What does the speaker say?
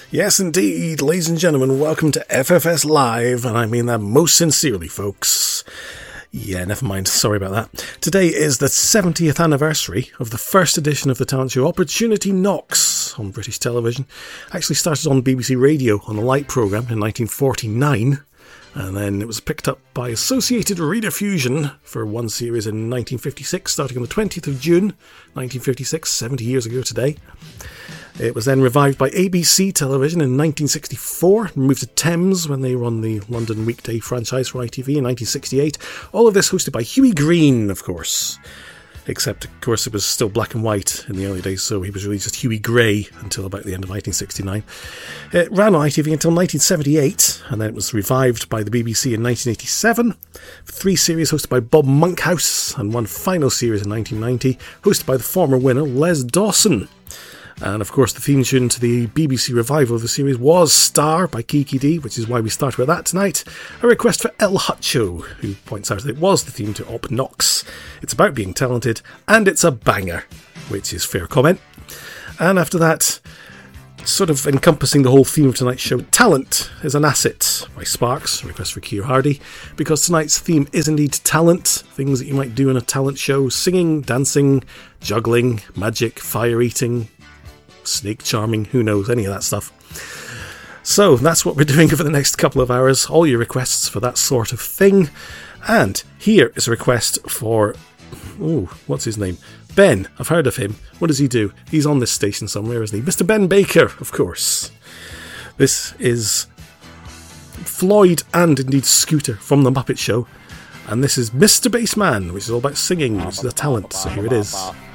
Yes, indeed, ladies and gentlemen, welcome to FFS Live, and I mean that most sincerely, folks. Yeah, never mind, sorry about that. Today is the 70th anniversary of the first edition of the talent show Opportunity Knocks on British television. Actually started on BBC Radio on the Light programme in 1949, and then it was picked up by Associated Rediffusion for one series in 1956, starting on the 20th of June 1956, 70 years ago today. It was then revived by ABC Television in 1964, moved to Thames when they were on the London weekday franchise for ITV in 1968. All of this hosted by Hughie Green, of course. Except, of course, it was still black and white in the early days, so he was really just Hughie Grey until about the end of 1969. It ran on ITV until 1978, and then it was revived by the BBC in 1987. 3 series hosted by Bob Monkhouse, and one final series in 1990, hosted by the former winner, Les Dawson. And of course the theme tune to the BBC revival of the series was Star by Kiki Dee, which is why we started with that tonight. A request for El Hutcho, who points out that it was the theme to Op Knocks. It's about being talented, and it's a banger, which is fair comment. And after that, sort of encompassing the whole theme of tonight's show, Talent is an Asset by Sparks, a request for Keir Hardy, because tonight's theme is indeed talent, things that you might do in a talent show: singing, dancing, juggling, magic, fire eating, snake charming, who knows, any of that stuff. So that's what we're doing for the next couple of hours, all your requests for that sort of thing. And here is a request for, what's his name? Ben, I've heard of him. What does he do? He's on this station somewhere, isn't he? Mr. Ben Baker, of course. This is Floyd and indeed Scooter from The Muppet Show, and this is Mr. Bassman, which is all about singing, which is a talent, so here it is.